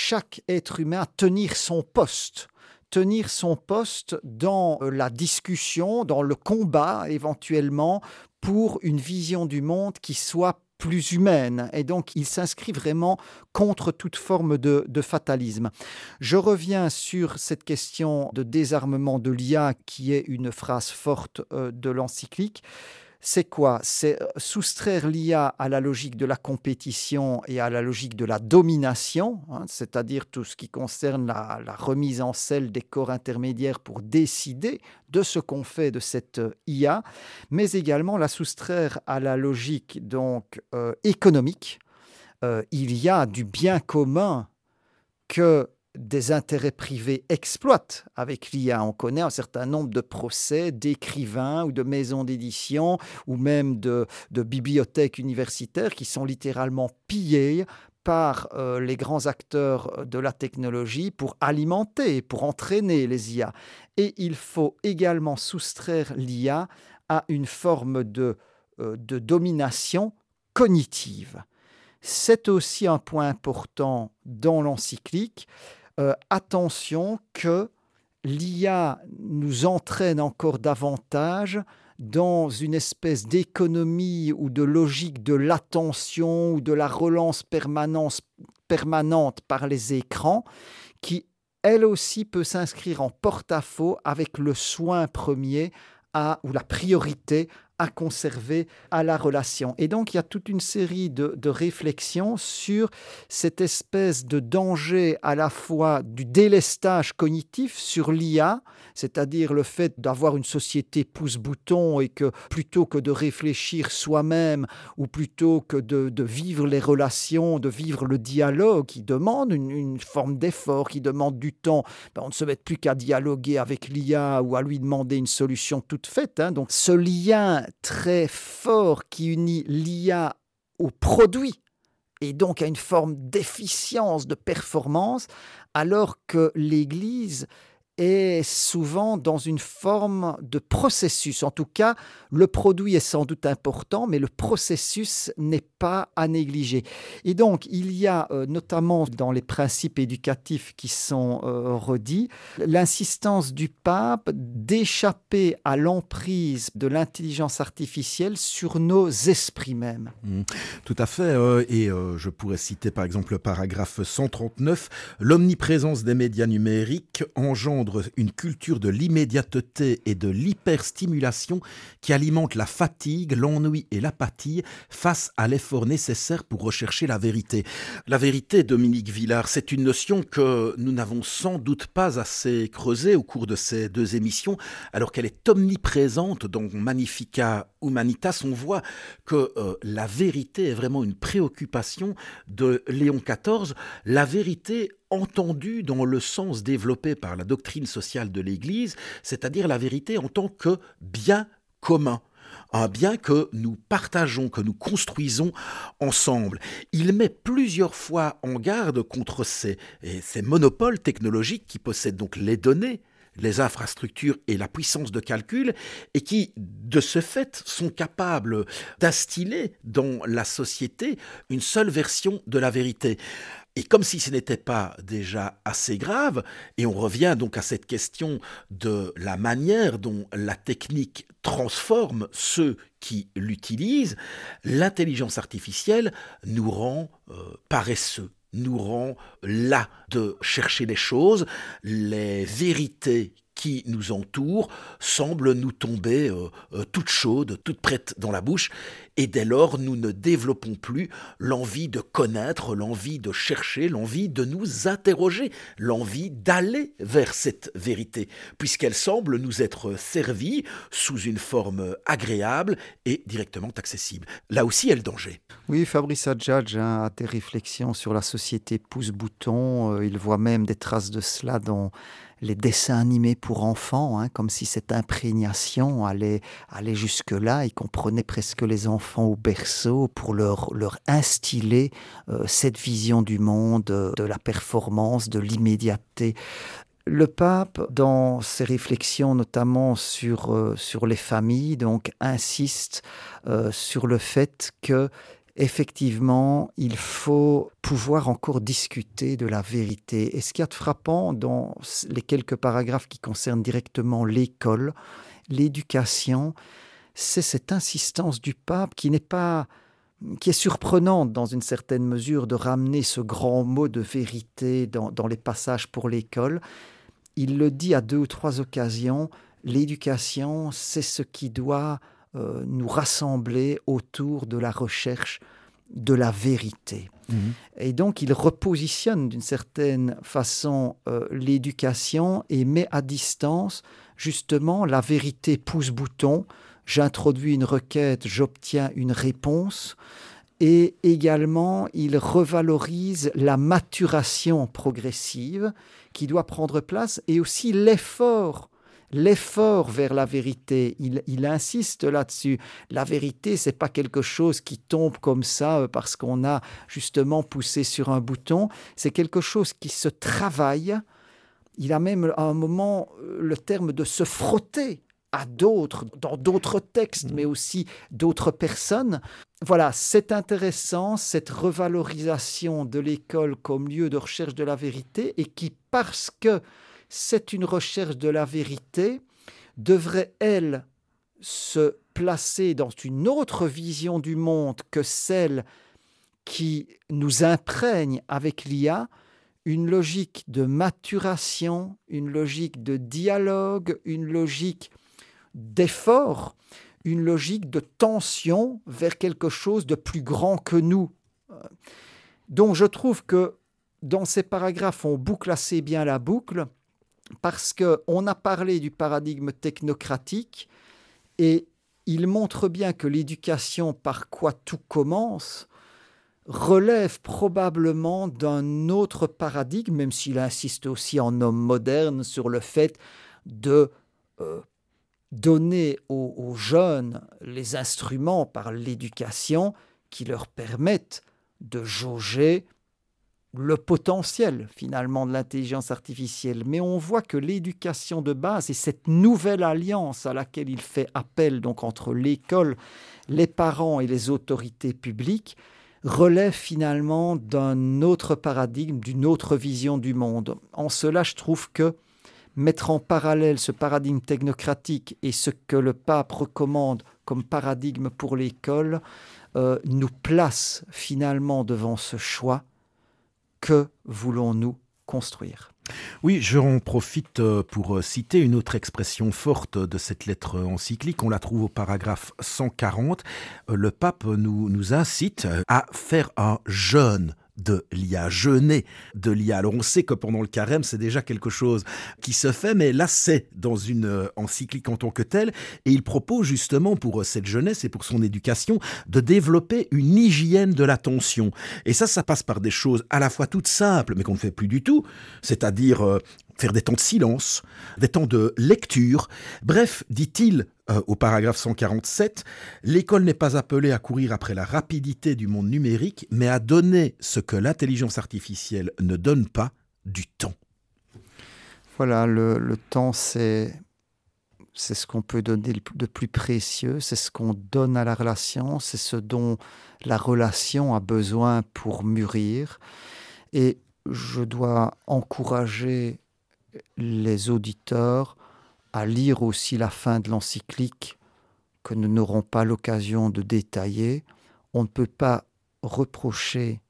chaque être humain à tenir son poste dans la discussion, dans le combat éventuellement, pour une vision du monde qui soit plus humaine. Et donc, il s'inscrit vraiment contre toute forme de fatalisme. Je reviens sur cette question de désarmement de l'IA, qui est une phrase forte de l'encyclique. C'est quoi? C'est soustraire l'IA à la logique de la compétition et à la logique de la domination, c'est-à-dire tout ce qui concerne la remise en selle des corps intermédiaires pour décider de ce qu'on fait de cette IA, mais également la soustraire à la logique donc économique. Il y a du bien commun que des intérêts privés exploitent avec l'IA. On connaît un certain nombre de procès d'écrivains ou de maisons d'édition ou même de bibliothèques universitaires qui sont littéralement pillées par les grands acteurs de la technologie pour alimenter, pour entraîner les IA. Et il faut également soustraire l'IA à une forme de domination cognitive. C'est aussi un point important dans l'encyclique. Attention que l'IA nous entraîne encore davantage dans une espèce d'économie ou de logique de l'attention ou de la relance permanente par les écrans qui, elle aussi, peut s'inscrire en porte-à-faux avec le soin premier ou la priorité à conserver à la relation. Et donc, il y a toute une série de réflexions sur cette espèce de danger à la fois du délestage cognitif sur l'IA, c'est-à-dire le fait d'avoir une société pouce-bouton et que plutôt que de réfléchir soi-même ou plutôt que de vivre les relations, de vivre le dialogue qui demande une forme d'effort, qui demande du temps, on ne se met plus qu'à dialoguer avec l'IA ou à lui demander une solution toute faite. Donc, ce lien très fort qui unit l'IA au produit et donc à une forme d'efficience, de performance, alors que l'Église est souvent dans une forme de processus. En tout cas, le produit est sans doute important, mais le processus n'est pas à négliger. Et donc, il y a notamment dans les principes éducatifs qui sont redits, l'insistance du pape d'échapper à l'emprise de l'intelligence artificielle sur nos esprits même. Tout à fait. Je pourrais citer par exemple le paragraphe 139. L'omniprésence des médias numériques engendre une culture de l'immédiateté et de l'hyperstimulation qui alimente la fatigue, l'ennui et l'apathie face à l'effort nécessaire pour rechercher la vérité. La vérité, Dominique Villard, c'est une notion que nous n'avons sans doute pas assez creusée au cours de ces deux émissions, alors qu'elle est omniprésente dans Magnificat Humanitas. On voit que la vérité est vraiment une préoccupation de Léon XIV. La vérité entendue dans le sens développé par la doctrine sociale de l'Église, c'est-à-dire la vérité en tant que bien commun. Un bien que nous partageons, que nous construisons ensemble. Il met plusieurs fois en garde contre ces monopoles technologiques qui possèdent donc les données, les infrastructures et la puissance de calcul, et qui, de ce fait, sont capables d'instiller dans la société une seule version de la vérité. Et comme si ce n'était pas déjà assez grave, et on revient donc à cette question de la manière dont la technique transforme ceux qui l'utilisent, l'intelligence artificielle nous rend paresseux, nous rend las de chercher les choses, les vérités qui nous entourent semblent nous tomber toutes chaudes, toutes prêtes dans la bouche, et dès lors nous ne développons plus l'envie de connaître, l'envie de chercher, l'envie de nous interroger, l'envie d'aller vers cette vérité, puisqu'elle semble nous être servie sous une forme agréable et directement accessible. Là aussi est le danger. Oui, Fabrice Adjadj a des réflexions sur la société pouce-bouton. Il voit même des traces de cela dans les dessins animés pour enfants, comme si cette imprégnation allait jusque-là. Ils comprenaient presque les enfants au berceau pour leur instiller cette vision du monde, de la performance, de l'immédiateté. Le pape, dans ses réflexions notamment sur les familles, donc insiste sur le fait que effectivement, il faut pouvoir encore discuter de la vérité. Et ce qu'il y a de frappant dans les quelques paragraphes qui concernent directement l'école, l'éducation, c'est cette insistance du pape qui est surprenante dans une certaine mesure de ramener ce grand mot de vérité dans les passages pour l'école. Il le dit à 2 ou 3 occasions, l'éducation, c'est ce qui doit nous rassembler autour de la recherche de la vérité. Et donc, il repositionne d'une certaine façon l'éducation et met à distance justement la vérité pouce-bouton. J'introduis une requête, j'obtiens une réponse. Et également, il revalorise la maturation progressive qui doit prendre place et aussi l'effort vers la vérité. Il insiste là-dessus. La vérité, c'est pas quelque chose qui tombe comme ça parce qu'on a justement poussé sur un bouton. C'est quelque chose qui se travaille. Il a même à un moment le terme de se frotter à d'autres, dans d'autres textes, mais aussi d'autres personnes. Voilà, c'est intéressant, cette revalorisation de l'école comme lieu de recherche de la vérité et qui, parce que c'est une recherche de la vérité, devrait, elle, se placer dans une autre vision du monde que celle qui nous imprègne avec l'IA, une logique de maturation, une logique de dialogue, une logique d'effort, une logique de tension vers quelque chose de plus grand que nous. Donc je trouve que dans ces paragraphes, on boucle assez bien la boucle parce qu'on a parlé du paradigme technocratique et il montre bien que l'éducation par quoi tout commence relève probablement d'un autre paradigme, même s'il insiste aussi en homme moderne sur le fait de donner aux jeunes les instruments par l'éducation qui leur permettent de jauger le potentiel finalement de l'intelligence artificielle. Mais on voit que l'éducation de base et cette nouvelle alliance à laquelle il fait appel donc entre l'école, les parents et les autorités publiques relève finalement d'un autre paradigme, d'une autre vision du monde. En cela, je trouve que mettre en parallèle ce paradigme technocratique et ce que le pape recommande comme paradigme pour l'école nous place finalement devant ce choix. Que voulons-nous construire ? Oui, j'en profite pour citer une autre expression forte de cette lettre encyclique. On la trouve au paragraphe 140. Le pape nous incite à faire un jeûne de l'IA, jeûner de l'IA. Alors on sait que pendant le carême, c'est déjà quelque chose qui se fait, mais là c'est dans une encyclique en tant que telle, et il propose justement pour cette jeunesse et pour son éducation de développer une hygiène de l'attention. Et ça passe par des choses à la fois toutes simples, mais qu'on ne fait plus du tout, c'est-à-dire faire des temps de silence, des temps de lecture. Bref, dit-il au paragraphe 147, l'école n'est pas appelée à courir après la rapidité du monde numérique, mais à donner ce que l'intelligence artificielle ne donne pas, du temps. Voilà, le temps, c'est ce qu'on peut donner de plus précieux, c'est ce qu'on donne à la relation, c'est ce dont la relation a besoin pour mûrir. Et je dois encourager les auditeurs à lire aussi la fin de l'encyclique que nous n'aurons pas l'occasion de détailler. On ne peut pas reprocher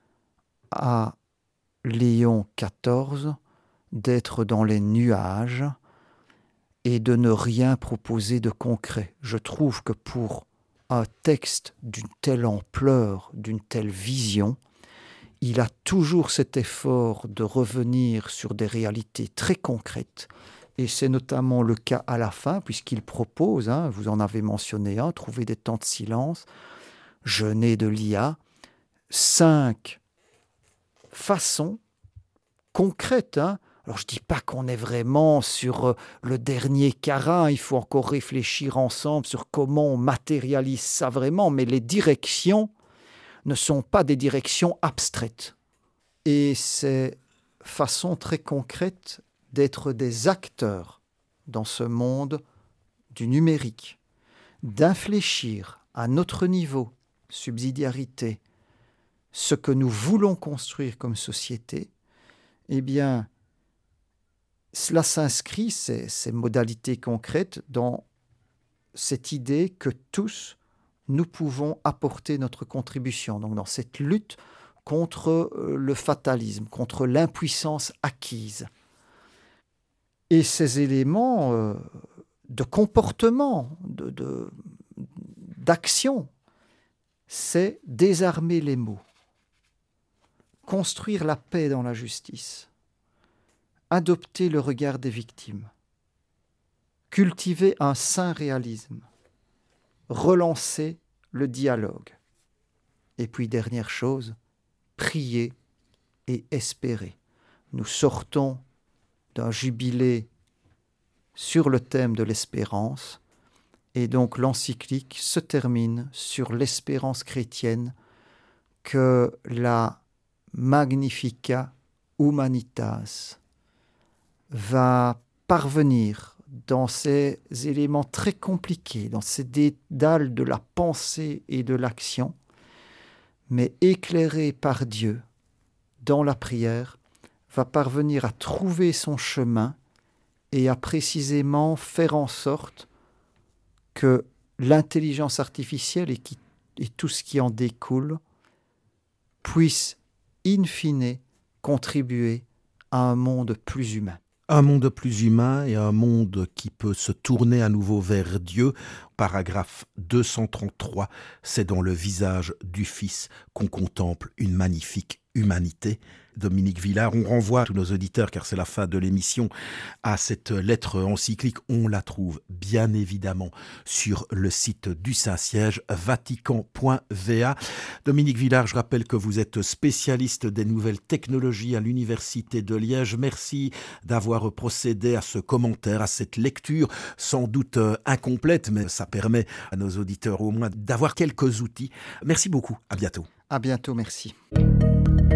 à Léon XIV d'être dans les nuages et de ne rien proposer de concret. Je trouve que pour un texte d'une telle ampleur, d'une telle vision, il a toujours cet effort de revenir sur des réalités très concrètes. Et c'est notamment le cas à la fin, puisqu'il propose, vous en avez mentionné un, trouver des temps de silence, jeûner de l'IA, 5 façons concrètes. Alors je ne dis pas qu'on est vraiment sur le dernier carat, il faut encore réfléchir ensemble sur comment on matérialise ça vraiment, mais les directions ne sont pas des directions abstraites. Et ces façons très concrètes d'être des acteurs dans ce monde du numérique, d'infléchir à notre niveau subsidiarité, ce que nous voulons construire comme société, eh bien, cela s'inscrit, ces modalités concrètes, dans cette idée que tous, nous pouvons apporter notre contribution. Donc dans cette lutte contre le fatalisme, contre l'impuissance acquise. Et ces éléments de comportement, d'action, c'est désarmer les mots, construire la paix dans la justice, adopter le regard des victimes, cultiver un sain réalisme, relancer le dialogue. Et puis, dernière chose, prier et espérer. Nous sortons d'un jubilé sur le thème de l'espérance, et donc l'encyclique se termine sur l'espérance chrétienne que la Magnificat Humanitas va parvenir dans ces éléments très compliqués, dans ces dédales de la pensée et de l'action, mais éclairé par Dieu dans la prière, va parvenir à trouver son chemin et à précisément faire en sorte que l'intelligence artificielle et tout ce qui en découle puisse in fine contribuer à un monde plus humain. Un monde plus humain et un monde qui peut se tourner à nouveau vers Dieu. Paragraphe 233, c'est dans le visage du Fils qu'on contemple une magnifique humanité. Dominique Villard, on renvoie tous nos auditeurs, car c'est la fin de l'émission, à cette lettre encyclique. On la trouve bien évidemment sur le site du Saint-Siège, vatican.va. Dominique Villard, je rappelle que vous êtes spécialiste des nouvelles technologies à l'Université de Liège. Merci d'avoir procédé à ce commentaire, à cette lecture, sans doute incomplète, mais ça permet à nos auditeurs au moins d'avoir quelques outils. Merci beaucoup, à bientôt. À bientôt, merci.